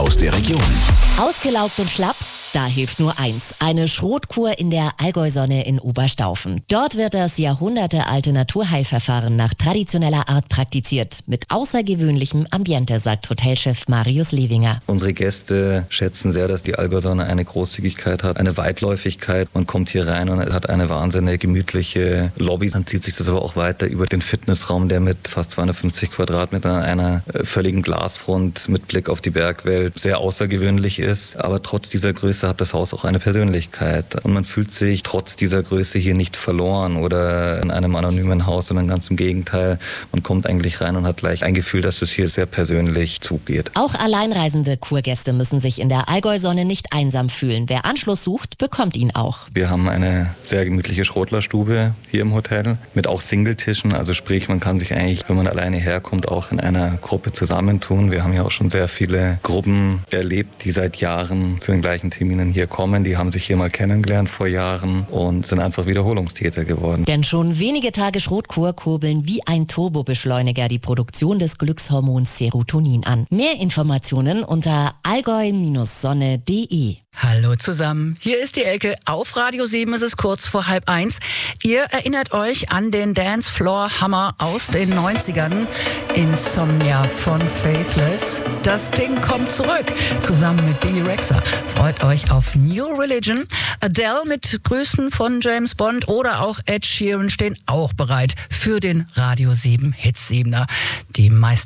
aus der Region. Ausgelaugt und schlapp? Da hilft nur eins: eine Schrotkur in der Allgäu-Sonne in Oberstaufen. Dort wird das jahrhundertealte Naturheilverfahren nach traditioneller Art praktiziert. Mit außergewöhnlichem Ambiente, sagt Hotelchef Marius Lewinger. Unsere Gäste schätzen sehr, dass die Allgäu-Sonne eine Großzügigkeit hat, eine Weitläufigkeit. Man kommt hier rein und hat eine wahnsinnig gemütliche Lobby. Dann zieht sich das aber auch weiter über den Fitnessraum, der mit fast 250 Quadratmetern, einer völligen Glasfront mit Blick auf die Bergwelt sehr außergewöhnlich ist. Aber trotz dieser Größe hat das Haus auch eine Persönlichkeit. Und man fühlt sich trotz dieser Größe hier nicht verloren oder in einem anonymen Haus, sondern ganz im Gegenteil. Man kommt eigentlich rein und hat gleich ein Gefühl, dass es hier sehr persönlich zugeht. Auch alleinreisende Kurgäste müssen sich in der Allgäu-Sonne nicht einsam fühlen. Wer Anschluss sucht, bekommt ihn auch. Wir haben eine sehr gemütliche Schrotlerstube hier im Hotel mit auch Singletischen. Also sprich, man kann sich eigentlich, wenn man alleine herkommt, auch in einer Gruppe zusammentun. Wir haben ja auch schon sehr viele Gruppen erlebt, die seit Jahren zu den gleichen Terminen hier kommen. Die haben sich hier mal kennengelernt vor Jahren und sind einfach Wiederholungstäter geworden. Denn schon wenige Tage Schrotkur kurbeln wie ein Turbobeschleuniger die Produktion des Glückshormons Serotonin an. Mehr Informationen unter allgäu-sonne.de. Hallo zusammen, hier ist die Elke. Auf Radio 7 ist es kurz vor 12:30. Ihr erinnert euch an den Dancefloor-Hammer aus den 90ern. Insomnia von Faithless. Das Ding kommt zurück, zusammen mit Bibi Rexha. Freut euch auf New Religion. Adele mit Grüßen von James Bond oder auch Ed Sheeran stehen auch bereit für den Radio 7 Hits 7er. Die meisten